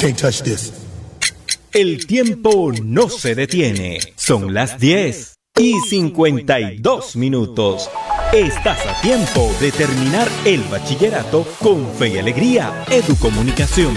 can't touch this. El tiempo no se detiene. Son las 10:52. Estás a tiempo de terminar el bachillerato con fe y alegría. Educomunicación.